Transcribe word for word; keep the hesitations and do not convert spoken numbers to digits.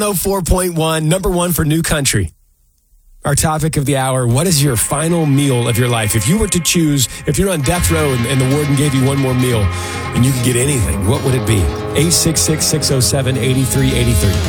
oh four point one, number one for New Country. Our topic of the hour, what is your final meal of your life? If you were to choose, if you're on death row and, and the warden gave you one more meal and you could get anything, what would it be? eight six six, six oh seven, eight three eight three.